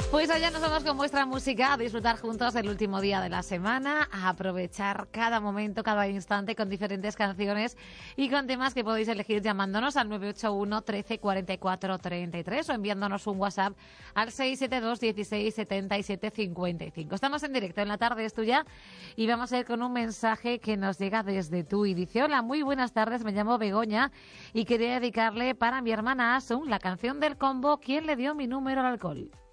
Pues allá nos vamos con vuestra música a disfrutar juntos el último día de la semana, a aprovechar cada momento, cada instante con diferentes canciones y con temas que podéis elegir llamándonos al 981 13 44 33 o enviándonos un WhatsApp al 672 16 77 55. Estamos en directo en La Tarde es Tuya y vamos a ir con un mensaje que nos llega desde Tui. Dice: hola, muy buenas tardes, me llamo Begoña y quería dedicarle para mi hermana Asun la canción del combo ¿Quién le dio mi número al alcohol?